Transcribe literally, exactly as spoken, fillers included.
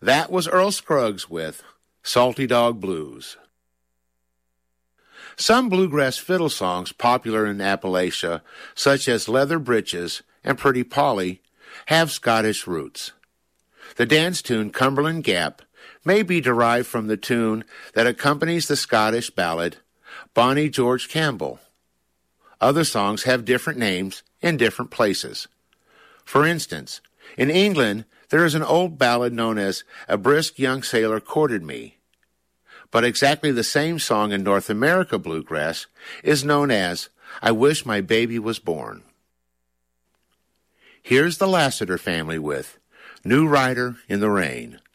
That was Earl Scruggs with Salty Dog Blues. Some bluegrass fiddle songs popular in Appalachia, such as Leather Britches and Pretty Polly, have Scottish roots. The dance tune Cumberland Gap may be derived from the tune that accompanies the Scottish ballad Bonnie George Campbell. Other songs have different names in different places. For instance, in England, there is an old ballad known as A Brisk Young Sailor Courted Me. But exactly the same song in North America bluegrass is known as I Wish My Baby Was Born. Here's the Lassiter family with New Rider in the Rain.